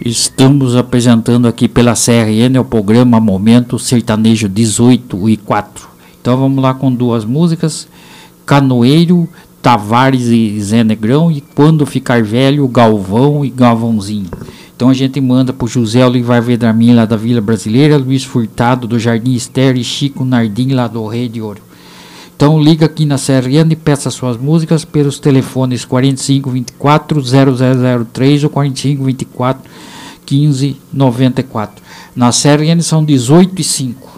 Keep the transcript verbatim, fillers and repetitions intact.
Estamos apresentando aqui pela C R N o programa Momento Sertanejo dezoito e quatro. Então vamos lá com duas músicas: Canoeiro, Tavares e Zé Negrão, e Quando Ficar Velho, Galvão e Galvãozinho. Então a gente manda pro José Olivar Vedramin, lá da Vila Brasileira, Luiz Furtado do Jardim Estéreo e Chico Nardim, lá do Rei de Ouro. Então liga aqui na C R N e peça suas músicas pelos telefones quarenta e cinco, vinte e quatro, zero zero zero três ou quarenta e cinco, vinte e quatro, quinze, noventa e quatro. Na C R N são dezoito e cinco.